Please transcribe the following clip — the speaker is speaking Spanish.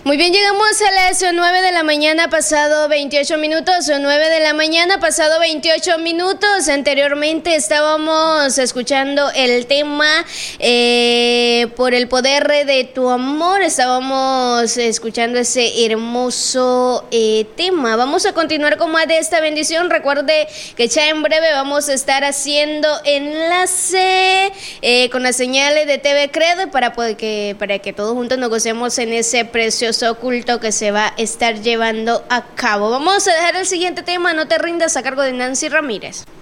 Muy bien, llegamos a las 9 de la mañana pasado 28 minutos, 9 de la mañana pasado 28 minutos. Anteriormente estábamos escuchando el tema Por el poder de tu amor. Estábamos escuchando ese hermoso tema. Vamos a continuar con más de esta bendición. Recuerde que ya en breve vamos a estar haciendo enlace con las señales de TV Cred para que todos juntos nos gocemos en ese precioso culto que se va a estar llevando a cabo. Vamos a dejar el siguiente tema, No te rindas, a cargo de Nancy Ramírez.